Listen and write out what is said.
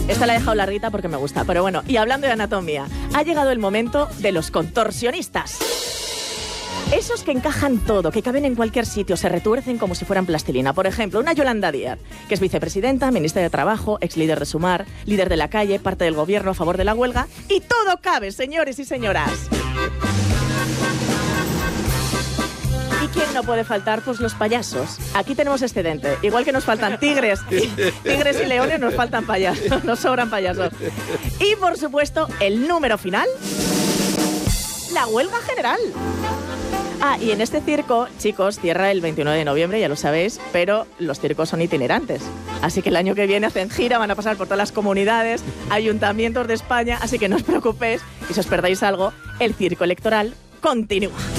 Esta la he dejado larguita porque me gusta. Pero bueno, y hablando de anatomía, ha llegado el momento de los contorsionistas. Esos que encajan todo, que caben en cualquier sitio, se retuercen como si fueran plastilina. Por ejemplo, una Yolanda Díaz, que es vicepresidenta, ministra de Trabajo, ex líder de Sumar, líder de la calle, parte del gobierno a favor de la huelga. Y todo cabe, señores y señoras. ¿Y quién no puede faltar? Pues los payasos. Aquí tenemos excedente. Igual que nos faltan tigres y leones, nos faltan payasos. Nos sobran payasos. Y, por supuesto, el número final, la huelga general. Ah, y en este circo, chicos, cierra el 29 de noviembre, ya lo sabéis, pero los circos son itinerantes. Así que el año que viene hacen gira, van a pasar por todas las comunidades, ayuntamientos de España, así que no os preocupéis, y si os perdáis algo, el circo electoral continúa.